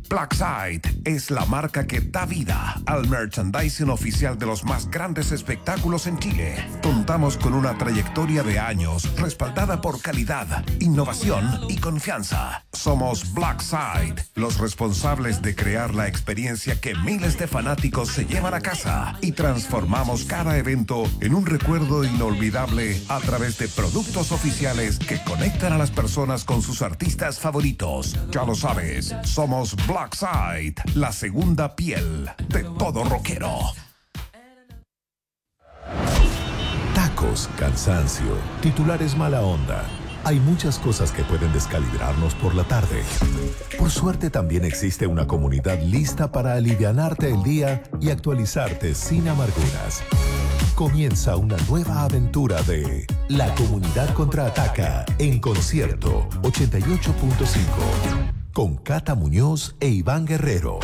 Blackside es la marca que da vida al merchandising oficial de los más grandes espectáculos en Chile. Contamos con una trayectoria de años respaldada por calidad, innovación y confianza. Somos Blackside, los responsables de crear la experiencia que miles de fanáticos se llevan a casa y transformamos cada evento en un recuerdo inolvidable a través de productos oficiales que conectan a las personas con sus artistas favoritos. Ya lo sabes, somos Blackside, la segunda piel de todo rockero. Tacos, cansancio, titulares mala onda. Hay muchas cosas que pueden descalibrarnos por la tarde. Por suerte también existe una comunidad lista para alivianarte el día y actualizarte sin amarguras. Comienza una nueva aventura de La Comunidad Contraataca en Concierto 88.5 con Cata Muñoz e Iván Guerrero.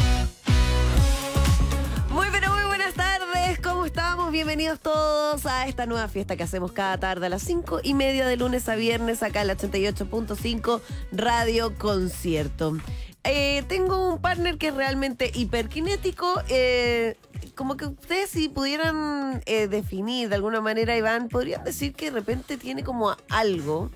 Muy buenas tardes, ¿cómo estamos? Bienvenidos todos a esta nueva fiesta que hacemos cada tarde a las 5:30 de lunes a viernes acá en la 88.5 Radio Concierto. Tengo un partner que es realmente hiperkinético. Como que ustedes, si pudieran definir de alguna manera, Iván, podrían decir que de repente tiene como algo.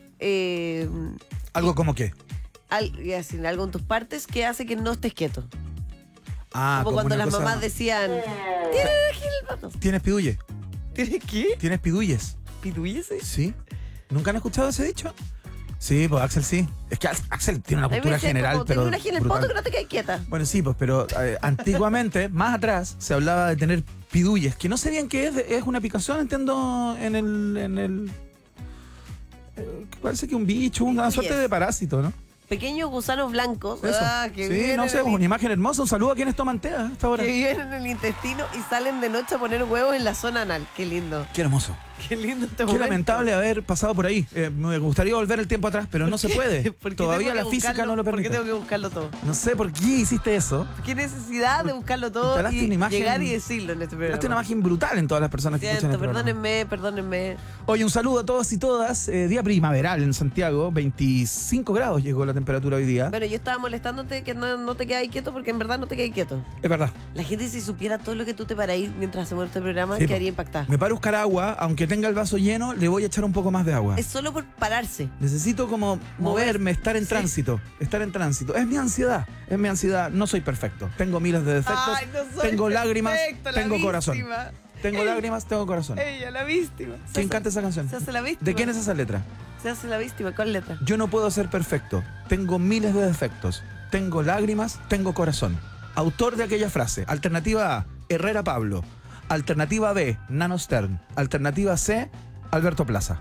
¿Algo como qué? Algo en tus partes que hace que no estés quieto. Como cuando las cosa... mamás decían: ¿tienes energía en el pato? ¿Tienes pidulle? ¿Tienes qué? ¿Tienes pidulles? ¿Pidulles? Sí. ¿Nunca han escuchado ese dicho? Sí, pues Axel sí. Es que Axel tiene una cultura general, pero tengo energía en el poto que no te quedes quieta. Bueno, sí, pues, pero antiguamente, más atrás, se hablaba de tener pidulles, que no sé bien qué es una picazón, entiendo, en el parece que un bicho, una suerte de parásito, ¿no? Pequeños gusanos blancos. Eso. Que sí, no sé, una imagen hermosa. Un saludo a quienes toman té a esta hora. Que viven en el intestino y salen de noche a poner huevos en la zona anal. Qué lindo. Qué hermoso. Qué lindo este Qué momento. lamentable haber pasado por ahí. Me gustaría volver el tiempo atrás, pero no se puede. Todavía la física no lo permite. ¿Por qué tengo que buscarlo todo? No sé por qué hiciste eso. ¿Qué necesidad de buscarlo todo Instalaste y una imagen, llegar y decirlo en este programa? Instalaste una imagen brutal en todas las personas que escuchan el programa. Perdónenme. Oye, un saludo a todos y todas. Día primaveral en Santiago. 25 grados llegó la temperatura hoy día. Bueno, yo estaba molestándote que no te quedas quieto porque en verdad no te quedas quieto. Es verdad. La gente, si supiera todo lo que tú te paras ahí mientras hacemos este programa, Sí, quedaría impactada. Me paro a buscar agua, aunque tenga el vaso lleno, le voy a echar un poco más de agua. Es solo por pararse. Necesito como moverme, estar en Sí. tránsito. Estar en tránsito. Es mi ansiedad. No soy perfecto. Tengo miles de defectos. Ay, no soy tengo lágrimas, perfecto, la tengo corazón. víctima. Tengo lágrimas, tengo corazón. Ella, la víctima. ¿Quién canta esa canción? Se hace la víctima. ¿De quién es esa letra? Se hace la víctima. ¿Cuál letra? Yo no puedo ser perfecto. Tengo miles de defectos. Tengo lágrimas, tengo corazón. Autor de aquella frase. Alternativa A, Herrera Pablo. Alternativa B, Nano Stern. Alternativa C, Alberto Plaza.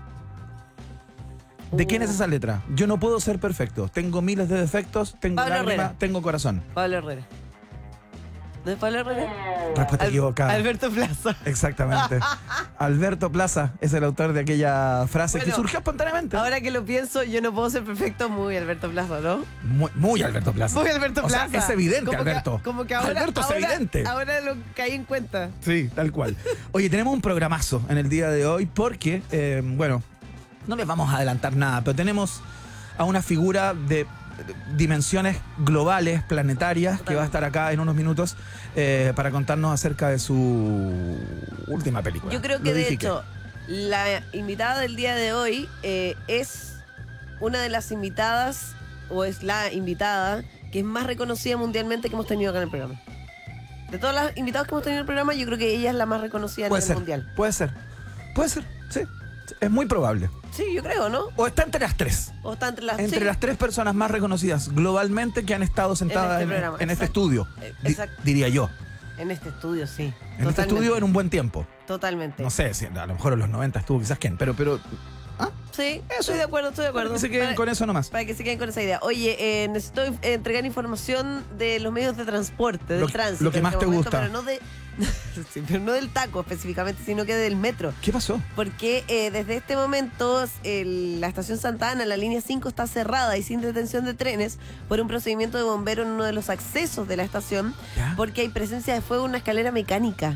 ¿De quién es esa letra? Yo no puedo ser perfecto. Tengo miles de defectos, tengo Pablo lágrimas, Herrera. tengo corazón. Pablo Herrera. ¿No es Pablo Herrera? Respuesta equivocada. Alberto Plaza. Exactamente. Alberto Plaza es el autor de aquella frase que Bueno, surgió espontáneamente. Ahora que lo pienso, yo no puedo ser perfecto. Muy Alberto Plaza, ¿no? Muy Alberto Plaza. Muy Alberto O sea, Plaza. es evidente, Como que- Alberto. como que ahora, Alberto es evidente. Ahora lo caí en cuenta. Sí, tal cual. Oye, tenemos un programazo en el día de hoy porque, bueno, no les vamos a adelantar nada, pero tenemos a una figura de dimensiones globales, planetarias, que va a estar acá en unos minutos para contarnos acerca de su última película. Yo creo que, Lo de dije hecho, la invitada del día de hoy es una de las invitadas, o es la invitada, que es más reconocida mundialmente que hemos tenido acá en el programa. De todas las invitadas que hemos tenido en el programa, yo creo que ella es la más reconocida a Puede nivel ser, mundial. puede ser, sí. Es muy probable. Sí, yo creo, ¿no? O está entre las tres. O está entre las Entre sí. las tres personas más reconocidas globalmente que han estado sentadas este programa, en este exacto. estudio, Exacto. diría yo. En este estudio, sí. En este Totalmente. estudio en un buen tiempo. Totalmente. No sé, si a lo mejor en los 90 estuvo quizás quién, pero Sí, estoy de acuerdo. para que se queden con eso nomás. Para que se queden con esa idea. Oye, necesito entregar información de los medios de transporte, del Lo- tránsito. lo que en más este te gusta. Pero no de, sí, pero no del taco específicamente, sino que del metro. ¿Qué pasó? Porque desde este momento la estación Santa Ana, la línea 5, está cerrada y sin detención de trenes por un procedimiento de bombero en uno de los accesos de la estación, ¿Ya? porque hay presencia de fuego en una escalera mecánica.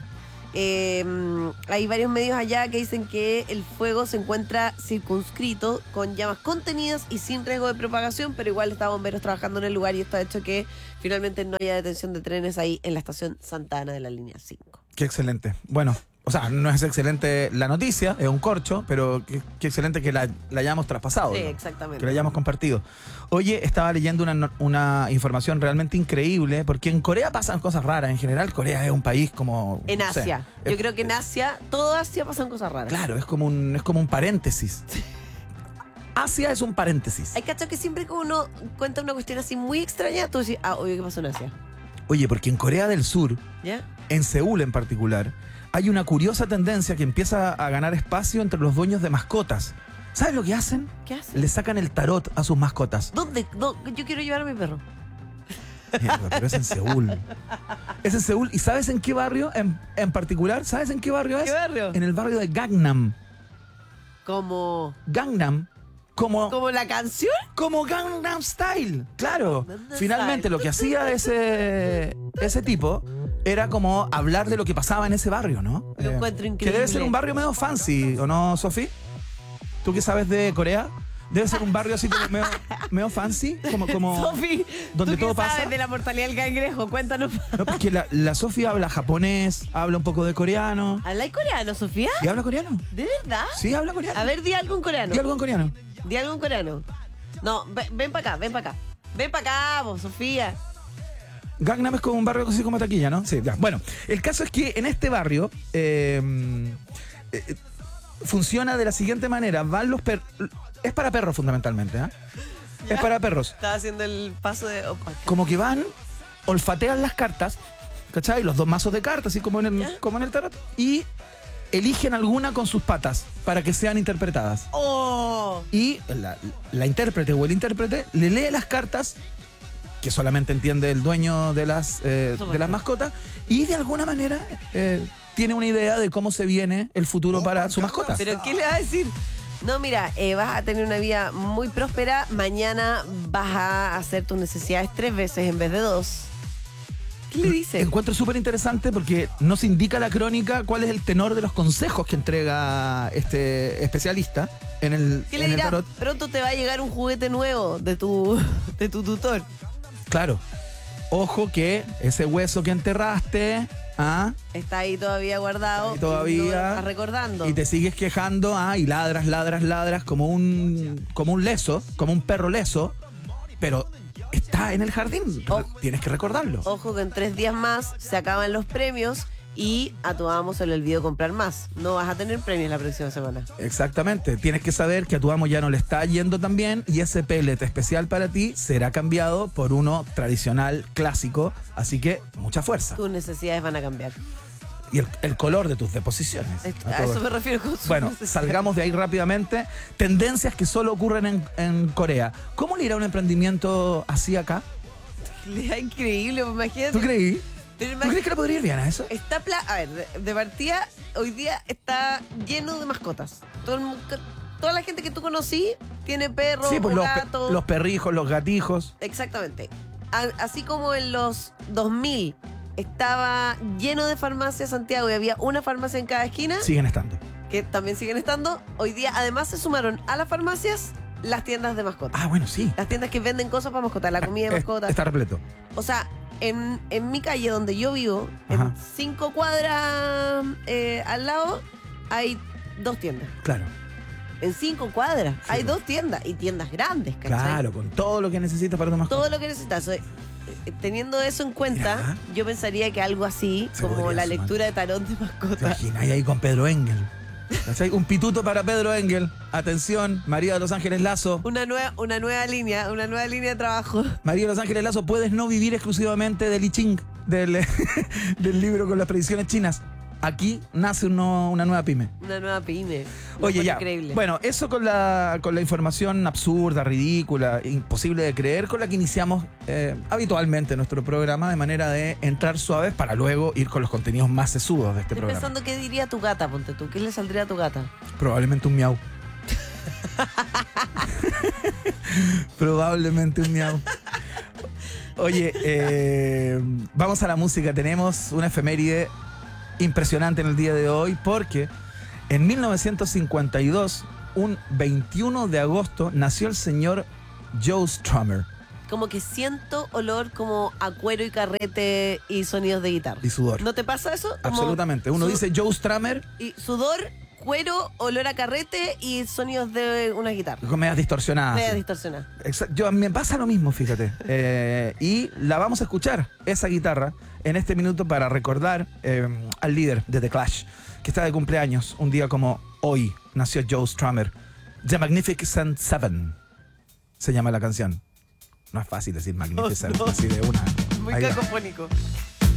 Hay varios medios allá que dicen que el fuego se encuentra circunscrito con llamas contenidas y sin riesgo de propagación, pero igual está bomberos trabajando en el lugar y esto ha hecho que finalmente no haya detención de trenes ahí en la estación Santa Ana de la línea 5. Qué excelente. Bueno, o sea, no es excelente la noticia, es un corcho, pero qué excelente que la hayamos traspasado. Sí, ¿no? exactamente. Que la hayamos compartido. Oye, estaba leyendo una información realmente increíble, porque en Corea pasan cosas raras. En general, Corea es un país como... En no sé, Asia. Yo creo que en Asia, todo Asia pasan cosas raras. Claro, es como un paréntesis. Asia es un paréntesis. Hay cacho que siempre que uno cuenta una cuestión así muy extraña, tú decís, obvio que pasó en Asia. Oye, porque en Corea del Sur, ¿Ya? en Seúl en particular, hay una curiosa tendencia que empieza a ganar espacio entre los dueños de mascotas. ¿Sabes lo que hacen? ¿Qué hacen? Le sacan el tarot a sus mascotas. ¿Dónde? Yo quiero llevar a mi perro. Mierda, pero es en Seúl. Es en Seúl. ¿Y sabes en qué barrio en particular? ¿Sabes en qué barrio es? ¿Qué barrio? En el barrio de Gangnam. Como Gangnam. Como la canción. Como Gangnam Style. Claro. Gangnam Finalmente Style. lo que hacía ese tipo era como hablar de lo que pasaba en ese barrio, ¿no? Lo encuentro Que increíble. debe ser un barrio medio fancy, ¿o no, Sofi? ¿Tú qué sabes de Corea? Debe ser un barrio así como medio fancy, como Sofi, donde ¿tú qué todo sabes pasa. de la mortalidad del cangrejo? Cuéntanos. No, porque la Sofi habla japonés, habla un poco de coreano. ¿Habla coreano, Sofía? ¿Y habla coreano? ¿De verdad? Sí, habla coreano. A ver, di algo en coreano. ¿Y algo en coreano? Di algo en coreano. No, ven para acá, ven para acá. Ven para acá, vos, Sofía. Gangnam es como un barrio así como taquilla, ¿no? Sí, ya. Bueno, el caso es que en este barrio funciona de la siguiente manera. Van los perros. Es para perros fundamentalmente, ¿ah? Es para perros. Estaba haciendo el paso de... Como que van, olfatean las cartas, ¿cachai? Los dos mazos de cartas, así como en el tarot, y eligen alguna con sus patas para que sean interpretadas. ¡Oh! Y la intérprete o el intérprete le lee las cartas que solamente entiende el dueño de las mascotas y de alguna manera tiene una idea de cómo se viene el futuro para su mascota. ¿Pero qué le va a decir? No, mira, vas a tener una vida muy próspera. Mañana vas a hacer tus necesidades 3 veces en vez de 2. ¿Qué le dice? Encuentro súper interesante porque nos indica la crónica cuál es el tenor de los consejos que entrega este especialista en el, ¿Qué le en el dirá? tarot. Pronto te va a llegar un juguete nuevo de tu tutor. Claro. Ojo que ese hueso que enterraste, Está ahí todavía guardado. y todavía Y no lo estás recordando. y te sigues quejando, y ladras como un leso, como un perro leso, pero está en el jardín. Tienes que recordarlo. Ojo que en 3 días más se acaban los premios y a tu amo se le olvidó comprar más. No vas a tener premios la próxima semana. Exactamente. Tienes que saber que a tu amo ya no le está yendo tan bien y ese pellet especial para ti será cambiado por uno tradicional, clásico. Así que mucha fuerza. Tus necesidades van a cambiar. Y el color de tus deposiciones. A eso me refiero con su Bueno, necesidad. salgamos de ahí rápidamente. Tendencias que solo ocurren en Corea. ¿Cómo le irá un emprendimiento así acá? Le da increíble, imagínate. ¿Tú creí? Pero ¿Tú crees que le podría ir bien a eso? Está a ver, de partida, hoy día está lleno de mascotas. Toda la gente que tú conocí tiene perros, Sí, pues o gatos. los perrijos, los gatijos. Exactamente. Así como en los 2000 estaba lleno de farmacias Santiago y había una farmacia en cada esquina, Siguen estando. que también siguen estando, hoy día además se sumaron a las farmacias las tiendas de mascotas. Ah, bueno, sí. Las tiendas que venden cosas para mascotas, la comida de mascotas. Está repleto. O sea, en mi calle donde yo vivo, Ajá. en 5 cuadras al lado, hay 2 tiendas. Claro. En 5 cuadras hay 2 tiendas y tiendas grandes, ¿cachai? Claro, con todo lo que necesitas para tu mascota. Todo lo que necesitas. Teniendo eso en cuenta, Mira. yo pensaría que algo así, Se como podría la sumar. lectura de tarot de ¿Te mascotas. imaginas ahí con Pedro Engel? ¿Cachai? Un pituto para Pedro Engel. Atención, María de Los Ángeles Lazo. Una nueva línea de trabajo. María de Los Ángeles Lazo, puedes no vivir exclusivamente del I Ching, del libro con las predicciones chinas. Aquí nace una nueva pyme. Una nueva pyme. Lo Oye, encuentro ya. Increíble. Bueno, eso con la información absurda, ridícula, imposible de creer, con la que iniciamos habitualmente nuestro programa, de manera de entrar suaves para luego ir con los contenidos más sesudos de este Estoy programa. pensando qué diría tu gata, ponte tú. ¿Qué le saldría a tu gata? Probablemente un miau. Probablemente un miau. Oye, vamos a la música. Tenemos una efeméride impresionante en el día de hoy porque en 1952, un 21 de agosto, nació el señor Joe Strummer. Como que siento olor como a cuero y carrete y sonidos de guitarra. Y sudor. ¿No te pasa eso? Como Absolutamente. Uno dice Joe Strummer y sudor, cuero, olor a carrete y sonidos de una guitarra. con medias distorsionadas. Media así. distorsionada. Me pasa lo mismo, fíjate. Y la vamos a escuchar, esa guitarra, en este minuto para recordar al líder de The Clash, que está de cumpleaños un día como hoy. Nació Joe Strummer. The Magnificent Seven se llama la canción. No es fácil decir Magnificent, No, no. así de una. Muy Ahí va. cacofónico.